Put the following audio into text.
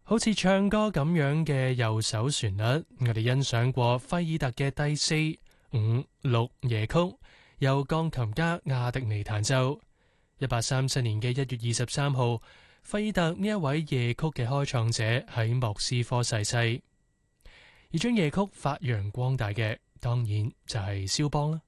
好似唱歌咁樣嘅右手旋律，我哋欣賞過費爾特嘅第4、5、6夜曲，由鋼琴家亞迪尼彈奏。1837年嘅1月23號，費爾特呢一位夜曲嘅開創者喺莫斯科逝世，而將夜曲發揚光大嘅，當然就係肖邦啦。